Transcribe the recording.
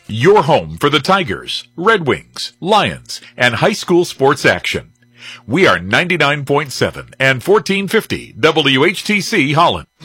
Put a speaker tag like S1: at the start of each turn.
S1: Your home for the Tigers, Red Wings, Lions, and high school sports action. We are 99.7 and 1450 WHTC Holland.